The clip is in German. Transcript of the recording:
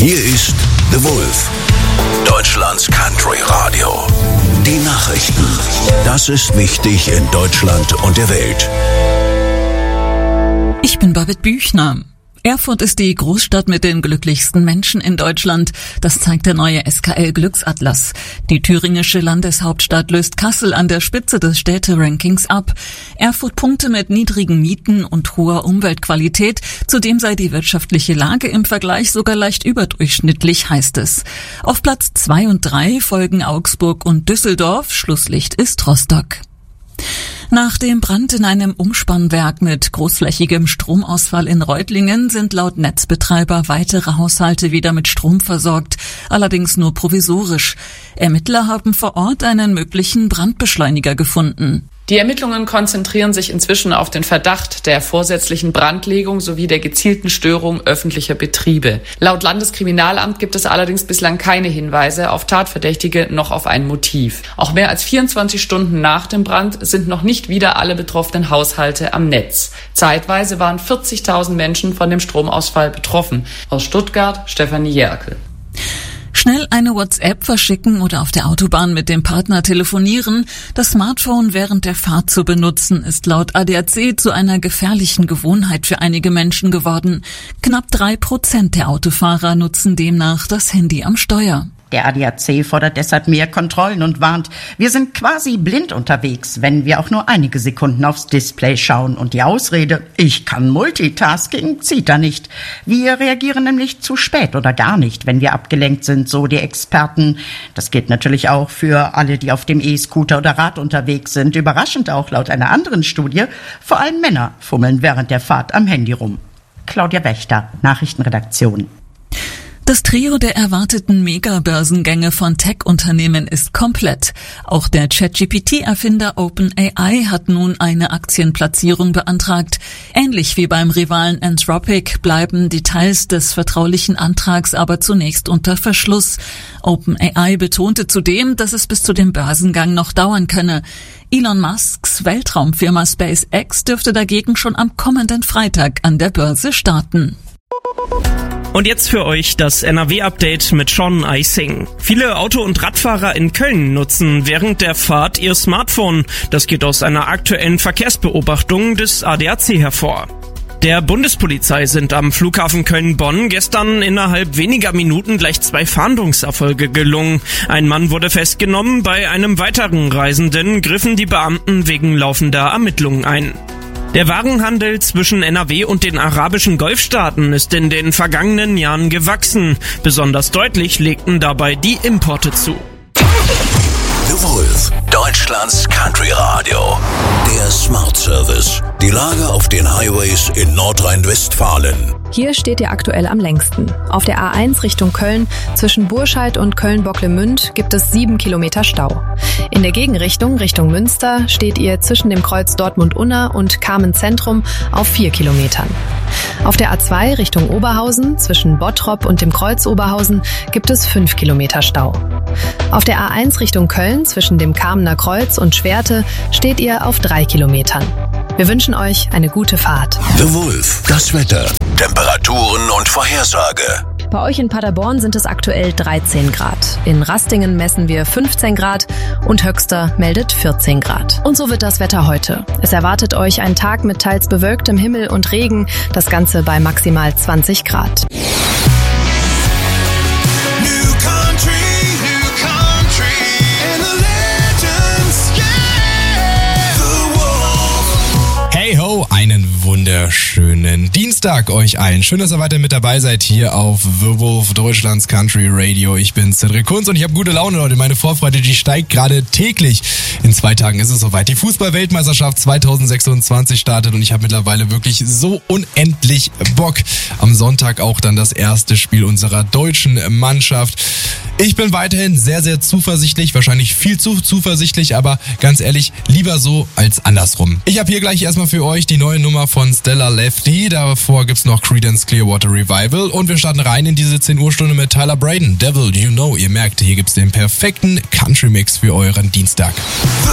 Hier ist The Wolf, Deutschlands Country Radio. Die Nachrichten. Das ist wichtig in Deutschland und der Welt. Ich bin Babette Büchner. Erfurt ist die Großstadt mit den glücklichsten Menschen in Deutschland. Das zeigt der neue SKL Glücksatlas. Die thüringische Landeshauptstadt löst Kassel an der Spitze des Städterankings ab. Erfurt punkte mit niedrigen Mieten und hoher Umweltqualität. Zudem sei die wirtschaftliche Lage im Vergleich sogar leicht überdurchschnittlich, heißt es. Auf Platz 2 und 3 folgen Augsburg und Düsseldorf. Schlusslicht ist Rostock. Nach dem Brand in einem Umspannwerk mit großflächigem Stromausfall in Reutlingen sind laut Netzbetreiber weitere Haushalte wieder mit Strom versorgt, allerdings nur provisorisch. Ermittler haben vor Ort einen möglichen Brandbeschleuniger gefunden. Die Ermittlungen konzentrieren sich inzwischen auf den Verdacht der vorsätzlichen Brandlegung sowie der gezielten Störung öffentlicher Betriebe. Laut Landeskriminalamt gibt es allerdings bislang keine Hinweise auf Tatverdächtige noch auf ein Motiv. Auch mehr als 24 Stunden nach dem Brand sind noch nicht wieder alle betroffenen Haushalte am Netz. Zeitweise waren 40.000 Menschen von dem Stromausfall betroffen. Aus Stuttgart, Stefanie Jerkel. Schnell eine WhatsApp verschicken oder auf der Autobahn mit dem Partner telefonieren. Das Smartphone während der Fahrt zu benutzen, ist laut ADAC zu einer gefährlichen Gewohnheit für einige Menschen geworden. Knapp 3% der Autofahrer nutzen demnach das Handy am Steuer. Der ADAC fordert deshalb mehr Kontrollen und warnt, wir sind quasi blind unterwegs, wenn wir auch nur einige Sekunden aufs Display schauen. Und die Ausrede, ich kann Multitasking, zieht da nicht. Wir reagieren nämlich zu spät oder gar nicht, wenn wir abgelenkt sind, so die Experten. Das gilt natürlich auch für alle, die auf dem E-Scooter oder Rad unterwegs sind. Überraschend auch laut einer anderen Studie, vor allem Männer fummeln während der Fahrt am Handy rum. Claudia Wächter, Nachrichtenredaktion. Das Trio der erwarteten Megabörsengänge von Tech-Unternehmen ist komplett. Auch der ChatGPT-Erfinder OpenAI hat nun eine Aktienplatzierung beantragt. Ähnlich wie beim Rivalen Anthropic bleiben Details des vertraulichen Antrags aber zunächst unter Verschluss. OpenAI betonte zudem, dass es bis zu dem Börsengang noch dauern könne. Elon Musks Weltraumfirma SpaceX dürfte dagegen schon am kommenden Freitag an der Börse starten. Und jetzt für euch das NRW-Update mit Sean Eising. Viele Auto- und Radfahrer in Köln nutzen während der Fahrt ihr Smartphone. Das geht aus einer aktuellen Verkehrsbeobachtung des ADAC hervor. Der Bundespolizei sind am Flughafen Köln-Bonn gestern innerhalb weniger Minuten gleich 2 Fahndungserfolge gelungen. Ein Mann wurde festgenommen, bei einem weiteren Reisenden griffen die Beamten wegen laufender Ermittlungen ein. Der Warenhandel zwischen NRW und den arabischen Golfstaaten ist in den vergangenen Jahren gewachsen. Besonders deutlich legten dabei die Importe zu. The Wolf, Deutschlands Country Radio. Der Smart Service. Die Lage auf den Highways in Nordrhein-Westfalen. Hier steht ihr aktuell am längsten. Auf der A1 Richtung Köln zwischen Burscheid und Köln-Bocklemünd gibt es 7 Kilometer Stau. In der Gegenrichtung Richtung Münster steht ihr zwischen dem Kreuz Dortmund-Unna und Kamen-Zentrum auf 4 Kilometern. Auf der A2 Richtung Oberhausen zwischen Bottrop und dem Kreuz Oberhausen gibt es 5 Kilometer Stau. Auf der A1 Richtung Köln zwischen dem Kamener Kreuz und Schwerte steht ihr auf 3 Kilometern. Wir wünschen euch eine gute Fahrt. The Wolf, das Wetter, Temperaturen und Vorhersage. Bei euch in Paderborn sind es aktuell 13 Grad. In Rastingen messen wir 15 Grad und Höxter meldet 14 Grad. Und so wird das Wetter heute. Es erwartet euch ein Tag mit teils bewölktem Himmel und Regen, das Ganze bei maximal 20 Grad. Hey ho, einen wunderschönen Dienstag euch allen. Schön, dass ihr weiter mit dabei seid hier auf The Wolf, Deutschlands Country Radio. Ich bin Cedric Kunz und ich habe gute Laune, Leute. Meine Vorfreude, die steigt gerade täglich. In 2 Tagen ist es soweit. Die Fußball-Weltmeisterschaft 2026 startet und ich habe mittlerweile wirklich so unendlich Bock. Am Sonntag auch dann das erste Spiel unserer deutschen Mannschaft. Ich bin weiterhin sehr, sehr zuversichtlich, wahrscheinlich viel zu zuversichtlich, aber ganz ehrlich, lieber so als andersrum. Ich habe hier gleich erstmal für euch die neue Nummer von Stella Lefty, davor gibt's noch Creedence Clearwater Revival und wir starten rein in diese 10 Uhr Stunde mit Tyler Braden, Devil You Know. Ihr merkt, hier gibt's den perfekten Country-Mix für euren Dienstag. The